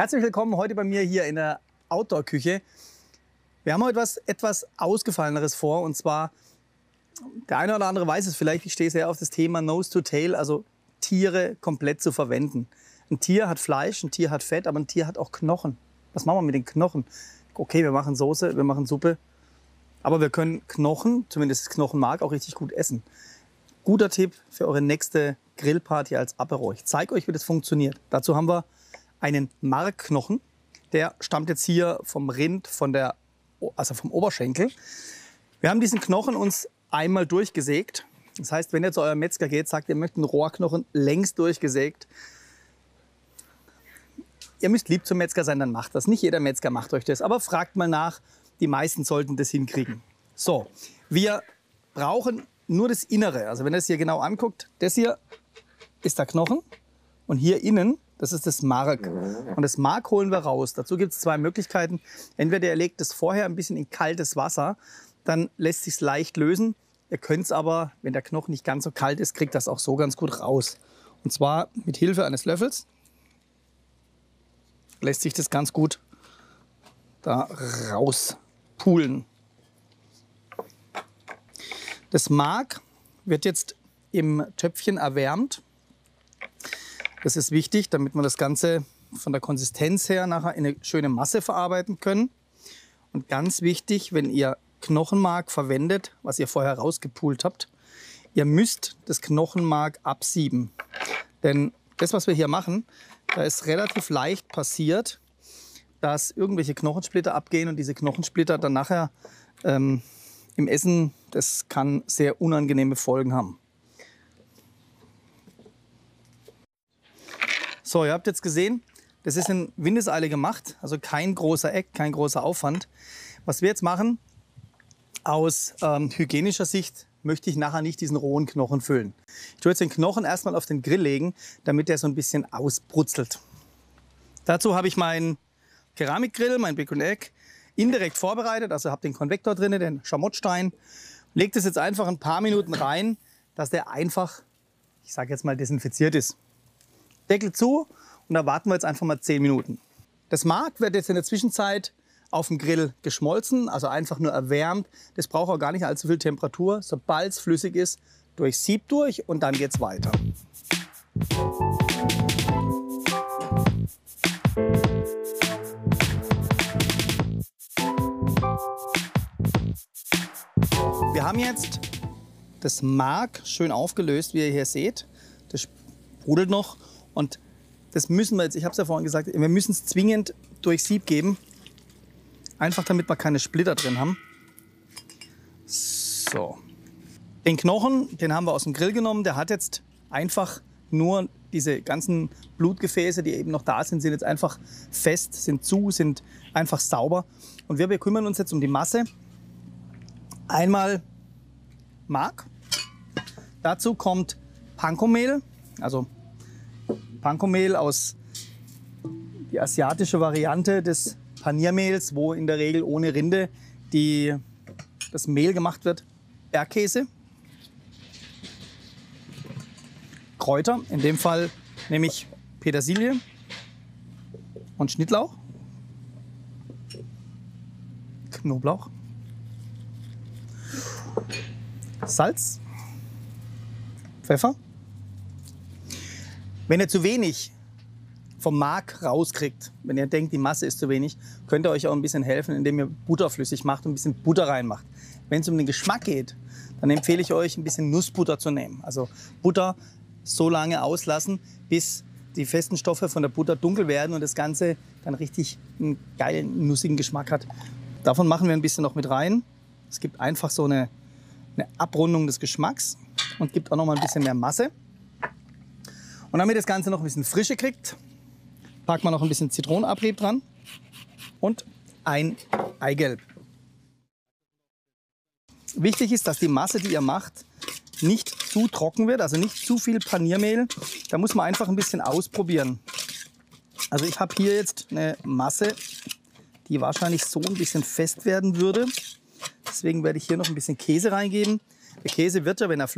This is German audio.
Herzlich willkommen heute bei mir hier in der Outdoor-Küche. Wir haben heute was etwas Ausgefalleneres vor, und zwar, der eine oder andere weiß es vielleicht, ich stehe sehr auf das Thema Nose to Tail, also Tiere komplett zu verwenden. Ein Tier hat Fleisch, ein Tier hat Fett, aber ein Tier hat auch Knochen. Was machen wir mit den Knochen? Okay, wir machen Soße, wir machen Suppe, aber wir können Knochen, zumindest das Knochenmark, auch richtig gut essen. Guter Tipp für eure nächste Grillparty als Apero. Ich zeige euch, wie das funktioniert. Dazu haben wir einen Markknochen. Der stammt jetzt hier vom Rind, also vom Oberschenkel. Wir haben diesen Knochen uns einmal durchgesägt. Das heißt, wenn ihr zu eurem Metzger geht, sagt, ihr möchtet einen Rohrknochen längst durchgesägt. Ihr müsst lieb zum Metzger sein, dann macht das. Nicht jeder Metzger macht euch das, aber fragt mal nach. Die meisten sollten das hinkriegen. So, wir brauchen nur das Innere. Also wenn ihr es hier genau anguckt, das hier ist der Knochen und hier innen, das ist das Mark. Und das Mark holen wir raus. Dazu gibt es zwei Möglichkeiten. Entweder ihr legt es vorher ein bisschen in kaltes Wasser, dann lässt sich leicht lösen. Ihr könnt es aber, wenn der Knochen nicht ganz so kalt ist, kriegt das auch so ganz gut raus. Und zwar mit Hilfe eines Löffels lässt sich das ganz gut da rauspulen. Das Mark wird jetzt im Töpfchen erwärmt. Das ist wichtig, damit wir das Ganze von der Konsistenz her nachher in eine schöne Masse verarbeiten können. Und ganz wichtig, wenn ihr Knochenmark verwendet, was ihr vorher rausgepult habt, ihr müsst das Knochenmark absieben. Denn das, was wir hier machen, da ist relativ leicht passiert, dass irgendwelche Knochensplitter abgehen und diese Knochensplitter dann nachher im Essen, das kann sehr unangenehme Folgen haben. So, ihr habt jetzt gesehen, das ist in Windeseile gemacht, also kein großer Act, kein großer Aufwand. Was wir jetzt machen, aus hygienischer Sicht möchte ich nachher nicht diesen rohen Knochen füllen. Ich tue jetzt den Knochen erstmal auf den Grill legen, damit der so ein bisschen ausbrutzelt. Dazu habe ich meinen Keramikgrill, mein Bacon Egg, indirekt vorbereitet, also habe den Konvektor drin, den Schamottstein. Lege das jetzt einfach ein paar Minuten rein, dass der einfach, ich sage jetzt mal, desinfiziert ist. Deckel zu und da warten wir jetzt einfach mal 10 Minuten. Das Mark wird jetzt in der Zwischenzeit auf dem Grill geschmolzen, also einfach nur erwärmt. Das braucht auch gar nicht allzu viel Temperatur. Sobald es flüssig ist, durch Sieb durch und dann geht es weiter. Wir haben jetzt das Mark schön aufgelöst, wie ihr hier seht. Das sprudelt noch. Und das müssen wir jetzt, ich habe es ja vorhin gesagt, wir müssen es zwingend durch Sieb geben. Einfach damit wir keine Splitter drin haben. So. Den Knochen, den haben wir aus dem Grill genommen. Der hat jetzt einfach nur diese ganzen Blutgefäße, die eben noch da sind, sind jetzt einfach fest, sind zu, sind einfach sauber. Und wir kümmern uns jetzt um die Masse. Einmal Mark. Dazu kommt Panko-Mehl, also Panko-Mehl aus die asiatische Variante des Paniermehls, wo in der Regel ohne Rinde das Mehl gemacht wird. Bergkäse, Kräuter, in dem Fall nehme ich Petersilie und Schnittlauch, Knoblauch, Salz, Pfeffer. Wenn ihr zu wenig vom Mark rauskriegt, wenn ihr denkt, die Masse ist zu wenig, könnt ihr euch auch ein bisschen helfen, indem ihr Butter flüssig macht und ein bisschen Butter reinmacht. Wenn es um den Geschmack geht, dann empfehle ich euch, ein bisschen Nussbutter zu nehmen. Also Butter so lange auslassen, bis die festen Stoffe von der Butter dunkel werden und das Ganze dann richtig einen geilen, nussigen Geschmack hat. Davon machen wir ein bisschen noch mit rein. Es gibt einfach so eine Abrundung des Geschmacks und gibt auch noch mal ein bisschen mehr Masse. Und damit das Ganze noch ein bisschen Frische kriegt, packt man noch ein bisschen Zitronenabrieb dran und ein Eigelb. Wichtig ist, dass die Masse, die ihr macht, nicht zu trocken wird, also nicht zu viel Paniermehl. Da muss man einfach ein bisschen ausprobieren. Also ich habe hier jetzt eine Masse, die wahrscheinlich so ein bisschen fest werden würde. Deswegen werde ich hier noch ein bisschen Käse reingeben. Der Käse wird ja, wenn er flüssig